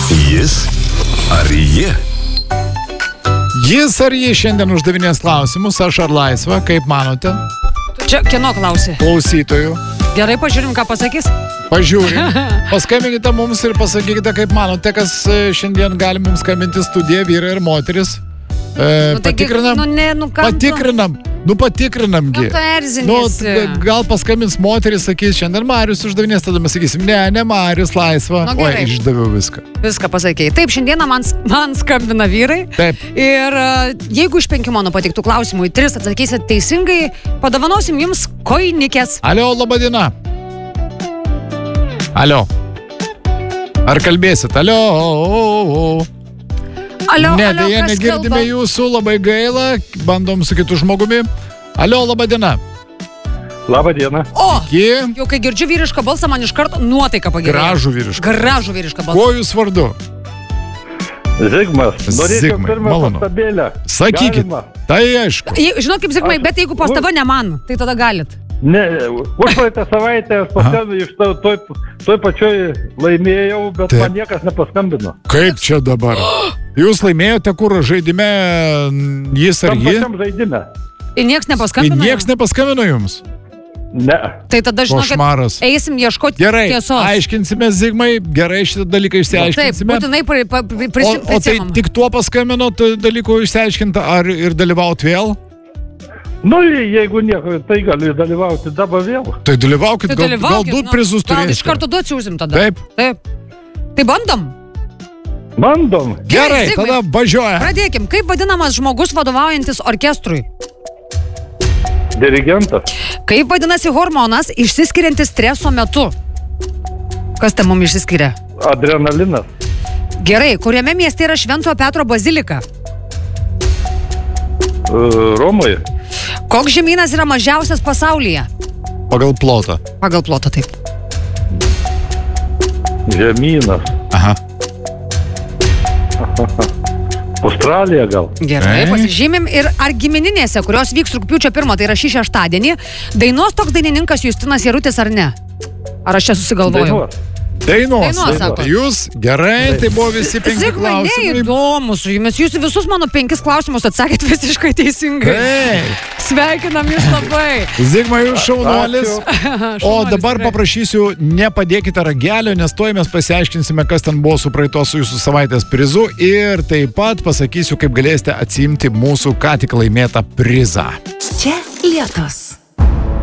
Jis ar ji? Jis ar ji šiandien uždavinės klausimus, aš ar laisva, kaip manote? Čia kieno klausė? Klausytojų. Gerai, pažiūrim, ką pasakys. Pažiūrim. Paskambinkite mums ir pasakykite, kaip manote, kas šiandien gali mums skambinti studiją, vyrai ir moteris. Patikrinam. Patikrinamgi. Tu erzinėsi. Gal paskambins moteris, sakys, šiandien Marius uždavinės, tada mes sakysim, ne Marius, laisva. Oi, išdaviau viską. Viską pasakėjai. Taip, šiandieną man skambina vyrai. Taip. Ir jeigu iš 5 mano patiktų klausimų į 3 atsakysit teisingai, padovanosim jums koinikės. Alio, laba diena. Alio. Ar kalbėsit? Alio. Ne, dėja, negirdime jūsų, labai gaila, bandom su kitu žmogumi. Alio, laba diena. Labą dieną. O, jau kai girdžiu vyrišką balsą, man iš karto nuotaika pagerėjo. Gražų vyrišką balsą. Kuo jūs vardu? Zigmas. Norėčiau pirmą pastabėlę. Sakykit. Tai aišku. Žinot kaip, Zigmai, bet jeigu pastaba ne man, tai tada galit. Ne, užpraeitą savaitę aš paskambinau iš toj pačioj laimėjau, bet man niekas nepaskambino. Kaip čia dabar? Jūs laimėjote kur žaidime jis ar ji? Tam pačiam žaidime. Ir nieks nepaskambino? Nieks nepaskambino jums? Ne. Tai tada žinokit, eisim ieškoti gerai, tiesos. Gerai, aiškinsime, Zigmai, gerai šitą dalyką išsiaiškinsime. Taip, būtinai prisimti. O tai tik tuo paskambinot dalykų išsiaiškinti, ar ir dalyvaut vėl? Nu, jeigu nieko, tai gali dalyvauti dabar vėl. Tai dalyvaukit, galbūt prizus turėsite. Gal iš karto du atsiūsim tada. Taip. Tai bandom? Bandom. Gerai, tada važiuoja. Pradėkim. Kaip vadinamas žmogus vadovaujantis orkestrui? Dirigentas. Kaip vadinasi hormonas išsiskiriantis streso metu? Kas ten mums išsiskiria? Adrenalinas. Gerai, kuriame mieste yra Šventojo Petro bazilika? Romoje. Koks žemynas yra mažiausias pasaulyje? Pagal plotą. Pagal plotą, taip. Žemynas. Aha. Australija gal. Gerai, pasižymim. Ir ar gimininėse, kurios vyks rugpjūčio 1, tai yra šį šeštadienį, dainos toks dainininkas Justinas Jarutis ar ne? Ar aš čia susigalvojau? Dainos. Jūs gerai, tai buvo visi 5 klausimai. Zigmai, neįdomu su jumis. Jūs visus mano 5 klausimus atsakėt visiškai teisingai. Sveikinam jūs labai. Zigmai, jūs šaunuolis. O dabar paprašysiu, nepadėkite ragelio, nes tuoj mes pasiaiškinsime, kas ten buvo su praeitos jūsų savaitės prizu ir taip pat pasakysiu, kaip galėsite atsiimti mūsų ką tik laimėtą prizą. Čia Lietus.